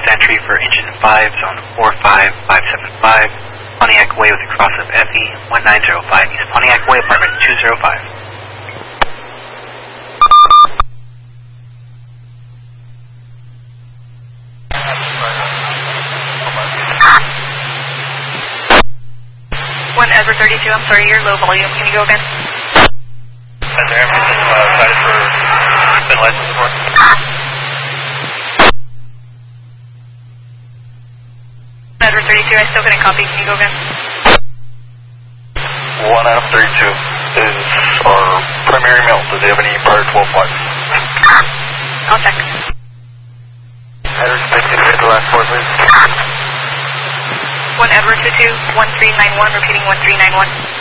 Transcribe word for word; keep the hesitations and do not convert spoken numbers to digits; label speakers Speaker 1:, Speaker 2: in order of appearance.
Speaker 1: entry for engine five, zone four five five seven five, Pontiac Way with a cross of F E one nine zero five, East Pontiac Way, apartment two zero five.
Speaker 2: one Edward thirty-two, I'm sorry, you're low volume. Can you go again?
Speaker 3: Is there everything uh, cited for been licensed before?
Speaker 2: Edward thirty-two, I still couldn't copy. Can you go again?
Speaker 3: one F thirty-two is our primary male. Does he have any prior twelve five?
Speaker 2: I'll check.
Speaker 3: Edward thirty-two, hit the last four, please.
Speaker 2: one Edward two two, one three nine one, repeating one three nine one.